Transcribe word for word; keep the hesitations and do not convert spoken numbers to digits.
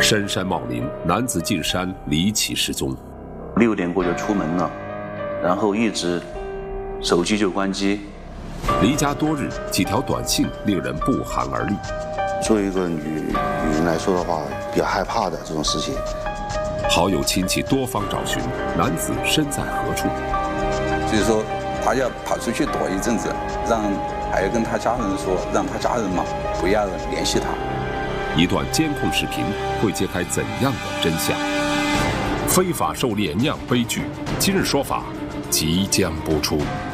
深山茂林，男子进山离奇失踪。 六点过就出门了，然后一直手机就关机。 离家多日，几条短信令人不寒而栗。 作为一个女女人来说的话，比较害怕的这种事情。 好友亲戚多方找寻，男子身在何处？ 所以说，他要跑出去躲一阵子，让还要跟他家人说，让他家人嘛不要联系他。 一段监控视频会揭开怎样的真相？非法狩猎酿悲剧，今日说法即将播出。